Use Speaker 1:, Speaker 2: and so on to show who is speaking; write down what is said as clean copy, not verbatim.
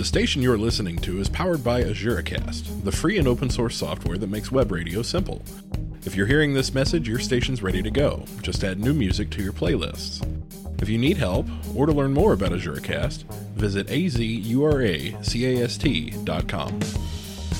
Speaker 1: station you're listening to is powered by AzureCast, the free and open source software that makes web radio simple. If you're hearing this message, your station's ready to go. Just add new music to your playlists. If you need help, or to learn more about AzureCast, visit azuracast.com.